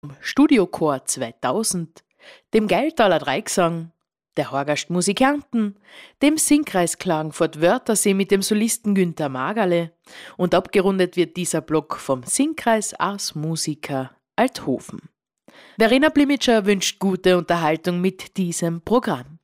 Studiochor 2000, dem Geiltaler Dreigesang, der Horgast Musikanten, dem Singkreis Klagenfurt-Wörthersee mit dem Solisten Günther Magerle und abgerundet wird dieser Block vom Singkreis Ars Musica Althofen. Verena Blimitscher wünscht gute Unterhaltung mit diesem Programm.